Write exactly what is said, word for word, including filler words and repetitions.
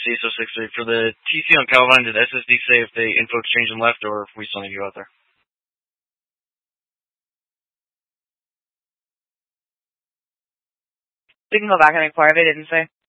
C S O six three. For the T C on Calvine, did S S D say if they info exchanged and left, or if we still need you out there? We can go back and inquire. They didn't say.